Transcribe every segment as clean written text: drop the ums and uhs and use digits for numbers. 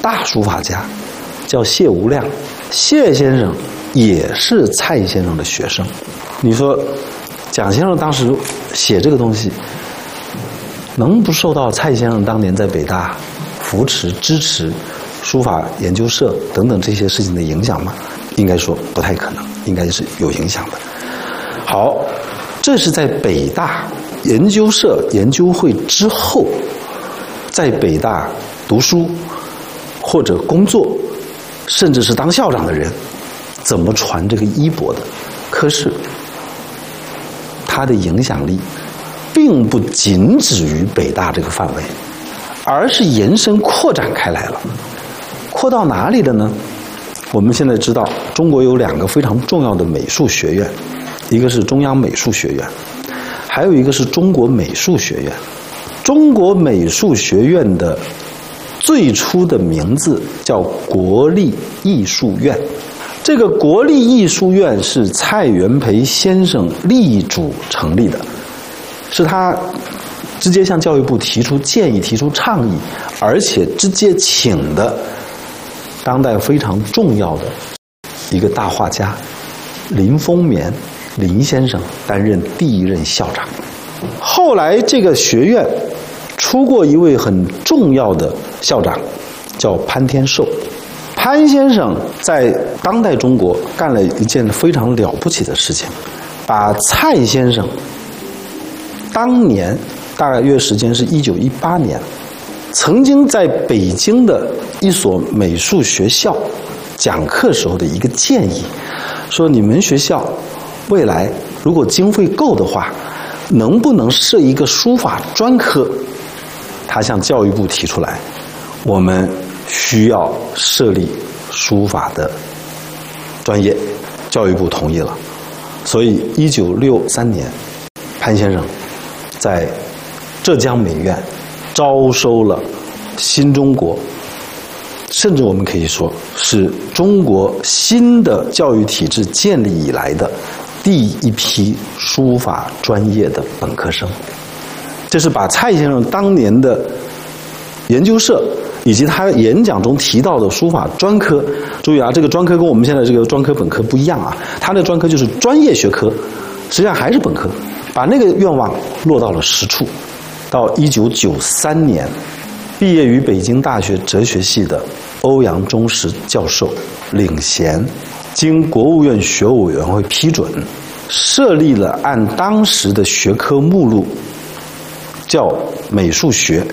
大书法家，叫谢无量。谢先生也是蔡先生的学生。你说蒋先生当时写这个东西，能不受到蔡先生当年在北大扶持支持书法研究社等等这些事情的影响吗？应该说不太可能，应该是有影响的。好，这是在北大研究社研究会之后，在北大读书或者工作，甚至是当校长的人怎么传这个衣钵的。可是它的影响力并不仅止于北大这个范围，而是延伸扩展开来了。扩到哪里了呢？我们现在知道中国有2个非常重要的美术学院，一个是中央美术学院，还有一个是中国美术学院。中国美术学院的最初的名字叫国立艺术院。这个国立艺术院是蔡元培先生力主成立的，是他直接向教育部提出建议、提出倡议，而且直接请的当代非常重要的一个大画家林风眠林先生担任第1任校长。后来这个学院出过一位很重要的校长，叫潘天寿。潘先生在当代中国干了一件非常了不起的事情，把蔡先生当年大概约时间是1918年，曾经在北京的一所美术学校讲课时候的一个建议，说你们学校未来如果经费够的话，能不能设一个书法专科？他向教育部提出来，我们需要设立书法的专业，教育部同意了。所以1963年，潘先生在浙江美院招收了新中国，甚至我们可以说是中国新的教育体制建立以来的第一批书法专业的本科生。这是把蔡先生当年的研究社以及他演讲中提到的书法专科，注意啊，这个专科跟我们现在这个专科本科不一样啊，他的专科就是专业学科，实际上还是本科，把那个愿望落到了实处。到1993年，毕业于北京大学哲学系的欧阳中石教授领衔，经国务院学务委员会批准，设立了按当时的学科目录叫美术学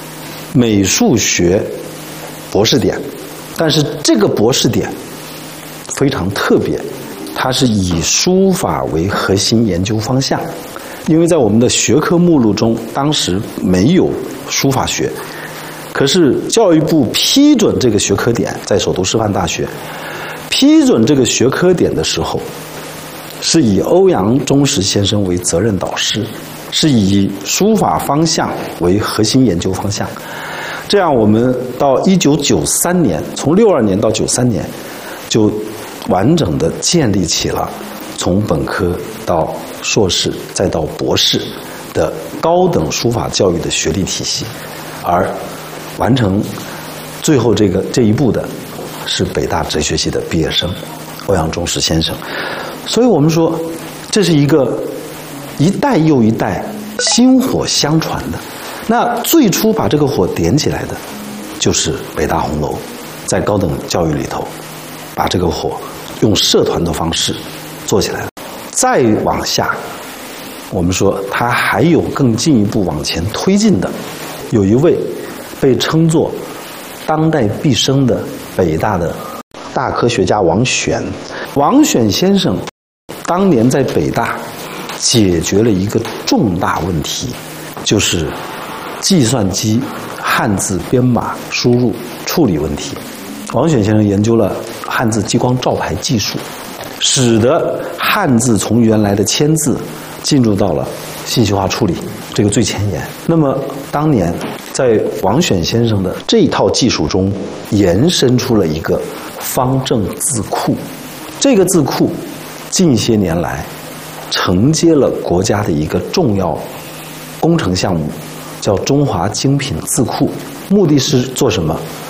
博士点。但是这个博士点非常特别，它是以书法为核心研究方向。因为在我们的学科目录中当时没有书法学，可是教育部批准这个学科点，在首都师范大学批准这个学科点的时候，是以欧阳中石先生为责任导师，是以书法方向为核心研究方向。这样我们到1993年，从62年到93年，就完整的建立起了从本科到硕士再到博士的高等书法教育的学历体系，而完成最后这一步的是北大哲学系的毕业生欧阳中石先生。所以我们说，这是一个一代又一代薪火相传的。那最初把这个火点起来的，就是北大红楼，在高等教育里头，把这个火用社团的方式做起来了。再往下，我们说它还有更进一步往前推进的，有一位被称作当代毕生的北大的大科学家王选。王选先生当年在北大解决了一个重大问题，就是计算机汉字编码输入处理问题。王选先生研究了汉字激光照排技术，使得汉字从原来的签字进入到了信息化处理这个最前沿。那么当年在王选先生的这一套技术中，延伸出了一个方正字库。这个字库近些年来承接了国家的一个重要工程项目，叫中华精品字库。目的是做什么？